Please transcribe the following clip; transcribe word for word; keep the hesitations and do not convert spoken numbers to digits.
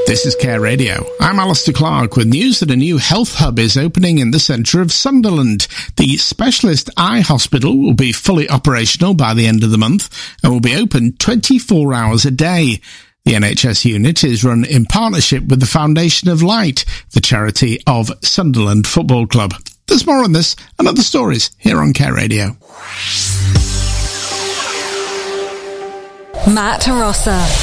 This is Care Radio. I'm Alistair Clark with news that a new health hub is opening in the centre of Sunderland. The specialist eye hospital will be fully operational by the end of the month and will be open twenty-four hours a day. The N H S unit is run in partnership with the Foundation of Light, the charity of Sunderland Football Club. There's more on this and other stories here on Care Radio. Matt Rossa